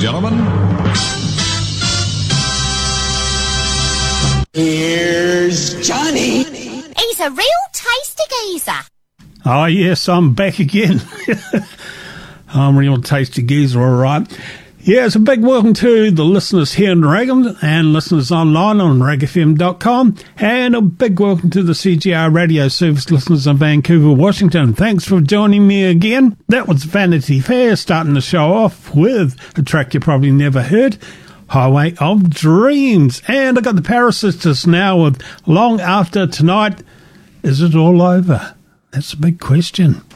gentlemen, here's Johnny. He's a real tasty geezer. Oh, yes, I'm back again. I'm real tasty geezer, all right. Yes, a big welcome to the listeners here in Reagan and listeners online on ragfm.com, and a big welcome to the CGR radio service listeners in Vancouver, Washington. Thanks for joining me again. That was Vanity Fair starting the show off with a track you probably never heard, Highway of Dreams. And I got the Paris Sisters now with Long After Tonight. Is it all over? That's a big question.